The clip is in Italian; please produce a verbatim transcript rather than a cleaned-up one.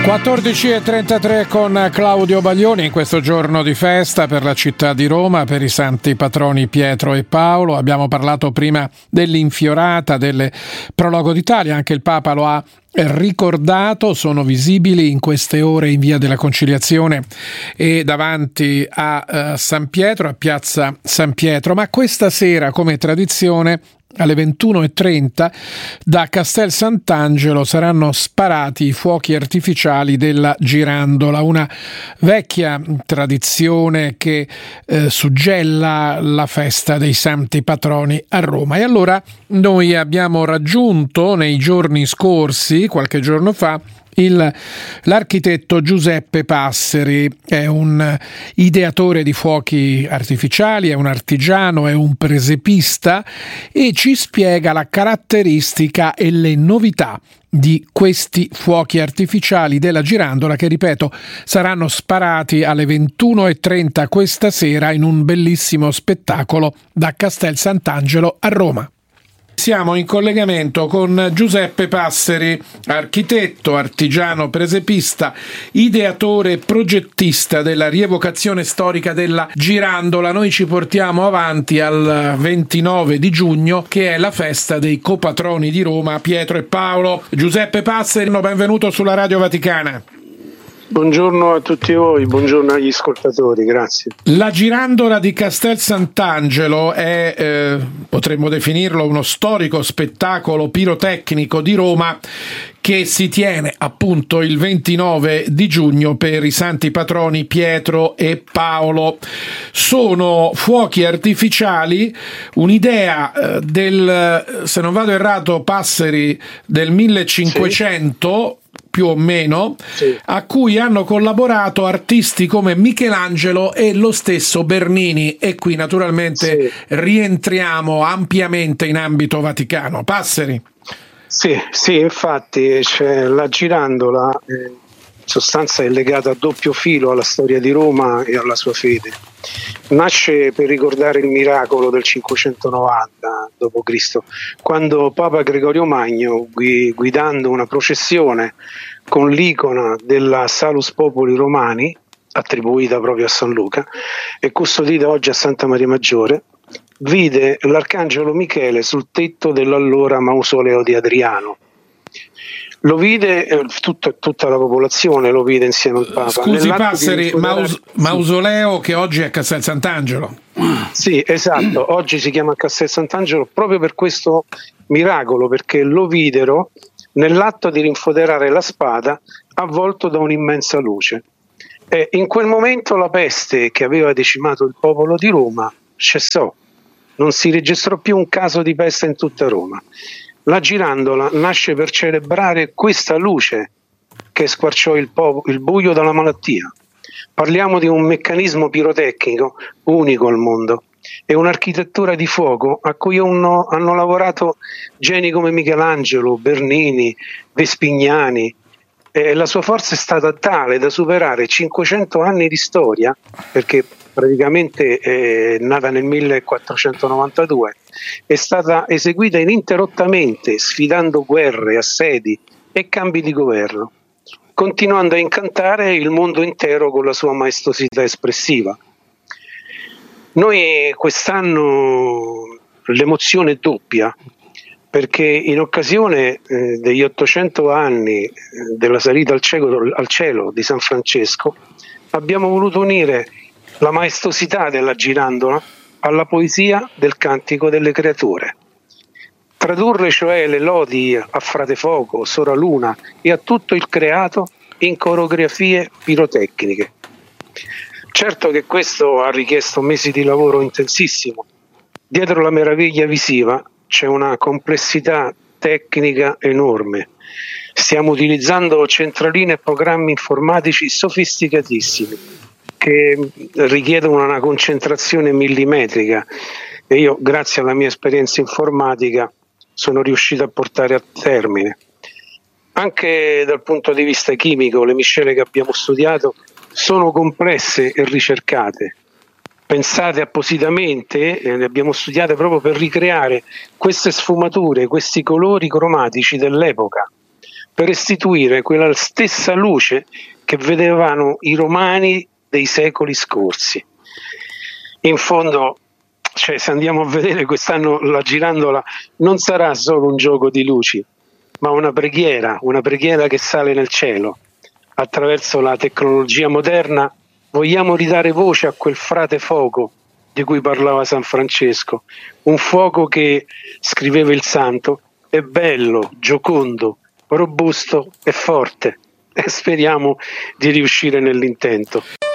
quattordici e trentatré con Claudio Baglioni in questo giorno di festa per la città di Roma, per i santi patroni Pietro e Paolo. Abbiamo parlato prima dell'infiorata, del prologo d'Italia, anche il Papa lo ha ricordato. Sono visibili in queste ore in via della Conciliazione e davanti a uh, San Pietro, a piazza San Pietro, ma questa sera, come tradizione, alle ventuno e trenta da Castel Sant'Angelo saranno sparati i fuochi artificiali della Girandola, una vecchia tradizione che eh, suggella la festa dei santi patroni a Roma. E allora noi abbiamo raggiunto nei giorni scorsi, qualche giorno fa, Il, l'architetto Giuseppe Passeri. È un ideatore di fuochi artificiali, è un artigiano, è un presepista e ci spiega la caratteristica e le novità di questi fuochi artificiali della Girandola che, ripeto, saranno sparati alle ventuno e trenta questa sera in un bellissimo spettacolo da Castel Sant'Angelo a Roma. Siamo in collegamento con Giuseppe Passeri, architetto, artigiano, presepista, ideatore e progettista della rievocazione storica della Girandola. Noi ci portiamo avanti al ventinove di giugno, che è la festa dei copatroni di Roma, Pietro e Paolo. Giuseppe Passeri, benvenuto sulla Radio Vaticana. Buongiorno a tutti voi, buongiorno agli ascoltatori, grazie. La Girandola di Castel Sant'Angelo è, eh, potremmo definirlo, uno storico spettacolo pirotecnico di Roma che si tiene appunto il ventinove di giugno per i santi patroni Pietro e Paolo. Sono fuochi artificiali, un'idea eh, del, se non vado errato, Passeri, del millecinquecento, sì, più o meno, sì, a cui hanno collaborato artisti come Michelangelo e lo stesso Bernini, e qui naturalmente sì, rientriamo ampiamente in ambito vaticano. Passeri. Sì, sì, infatti c'è la Girandola, eh, in sostanza è legata a doppio filo alla storia di Roma e alla sua fede. Nasce per ricordare il miracolo del cinquecentonovanta dopo Cristo, quando Papa Gregorio Magno, guidando una processione con l'icona della Salus Populi Romani, attribuita proprio a San Luca e custodita oggi a Santa Maria Maggiore, vide l'arcangelo Michele sul tetto dell'allora mausoleo di Adriano. Lo vide eh, tutta, tutta la popolazione, lo vide insieme al Papa. Scusi Passeri, maus- mausoleo che oggi è a Castel Sant'Angelo. Sì, esatto, oggi si chiama Castel Sant'Angelo proprio per questo miracolo, perché lo videro nell'atto di rinfoderare la spada avvolto da un'immensa luce. E in quel momento la peste che aveva decimato il popolo di Roma cessò, non si registrò più un caso di peste in tutta Roma. La Girandola nasce per celebrare questa luce che squarciò il, po- il buio dalla malattia. Parliamo di un meccanismo pirotecnico unico al mondo e un'architettura di fuoco a cui hanno, hanno lavorato geni come Michelangelo, Bernini, Vespignani. E la sua forza è stata tale da superare cinquecento anni di storia, perché praticamente è nata nel millequattrocentonovantadue, è stata eseguita ininterrottamente, sfidando guerre, assedi e cambi di governo, continuando a incantare il mondo intero con la sua maestosità espressiva. Noi quest'anno l'emozione è doppia, perché in occasione eh, degli ottocento anni eh, della salita al cielo, al cielo di San Francesco abbiamo voluto unire la maestosità della Girandola alla poesia del cantico delle creature. Tradurre cioè le lodi a Frate Fuoco, Sora Luna e a tutto il creato in coreografie pirotecniche. Certo che questo ha richiesto mesi di lavoro intensissimo. Dietro la meraviglia visiva c'è una complessità tecnica enorme. Stiamo utilizzando centraline e programmi informatici sofisticatissimi che richiedono una concentrazione millimetrica e io, grazie alla mia esperienza informatica, sono riuscito a portare a termine. Anche dal punto di vista chimico, le miscele che abbiamo studiato sono complesse e ricercate, pensate appositamente, eh, le abbiamo studiate proprio per ricreare queste sfumature, questi colori cromatici dell'epoca, per restituire quella stessa luce che vedevano i romani dei secoli scorsi. In fondo, cioè, se andiamo a vedere quest'anno la Girandola non sarà solo un gioco di luci, ma una preghiera, una preghiera che sale nel cielo. Attraverso la tecnologia moderna vogliamo ridare voce a quel frate fuoco di cui parlava San Francesco, un fuoco che, scriveva il santo, è bello, giocondo, robusto e forte, e speriamo di riuscire nell'intento.